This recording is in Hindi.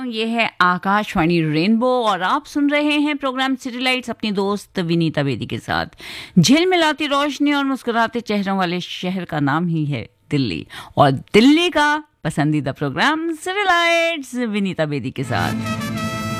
ये है आकाशवाणी रेनबो और आप सुन रहे हैं प्रोग्राम सिटी लाइट्स अपनी दोस्त विनीता बेदी के साथ। झिलमिलाती रोशनी और मुस्कुराते चेहरों वाले शहर का नाम ही है दिल्ली, और दिल्ली का पसंदीदा programme city lights Vinita Bedi के साथ।